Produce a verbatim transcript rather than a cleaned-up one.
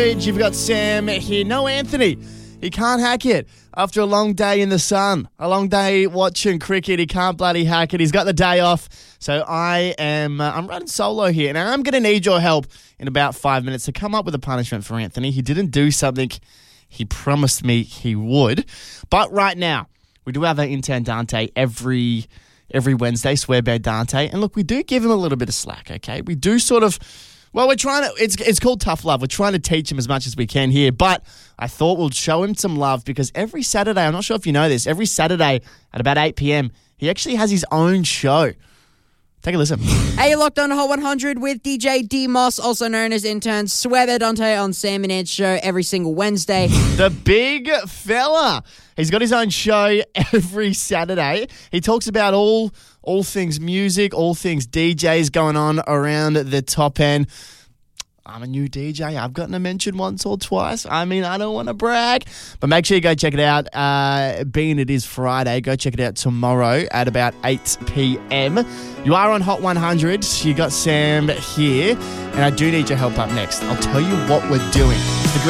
You've got Sam here. No Anthony. He can't hack it. After a long day in the sun, a long day watching cricket, he can't bloody hack it. He's got the day off. So I am, uh, I'm running solo here. And I'm going to need your help in about five minutes to come up with a punishment for Anthony. He didn't do something he promised me he would. But right now, we do have our intern Dante every every Wednesday, Swear Bear Dante. And look, we do give him a little bit of slack, okay? We do sort of, well, we're trying to, it's it's called tough love. We're trying to teach him as much as we can here. But I thought we'll show him some love because every Saturday, I'm not sure if you know this, every Saturday at about eight p.m, he actually has his own show. Take a listen. Hey, you're locked on Hot one hundred with D J D Moss, also known as intern Swear Bear Dante on Sam and Ed's show every single Wednesday. The big fella. He's got his own show every Saturday. He talks about all all things music, all things D Js going on around the top end. I'm a new D J. I've gotten a mention once or twice. I mean, I don't want to brag. But make sure you go check it out. Uh, being it is Friday, go check it out tomorrow at about eight p.m. You are on Hot one hundred. You got Sam here. And I do need your help up next. I'll tell you what we're doing. The